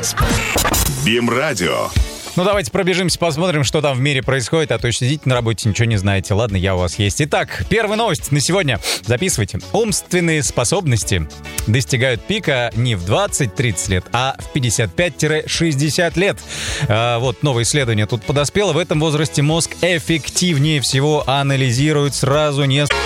БИМ-радио. Ну, давайте пробежимся, посмотрим, что там в мире происходит, а то сидите на работе, ничего не знаете. Ладно, я у вас есть. Итак, первая новость на сегодня. Записывайте. Умственные способности достигают пика не в 20-30 лет, а в 55-60 лет. Вот новое исследование тут подоспело. В этом возрасте мозг эффективнее всего анализирует сразу несколько